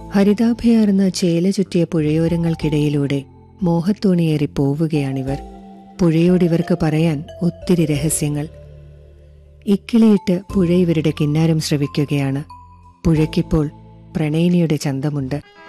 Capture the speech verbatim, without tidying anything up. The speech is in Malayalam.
ഹരിതാഭയാർന്ന ചേല ചുറ്റിയ പുഴയോരങ്ങൾക്കിടയിലൂടെ മോഹത്തോണിയേറി പോവുകയാണിവർ. പുഴയോടിവർക്ക് പറയാൻ ഒത്തിരി രഹസ്യങ്ങൾ. ഇക്കിളിയിട്ട് പുഴ ഇവരുടെ കിന്നാരം ശ്രവിക്കുകയാണ്. പുഴയ്ക്കിപ്പോൾ പ്രണയിനിയുടെ ചന്തമുണ്ട്.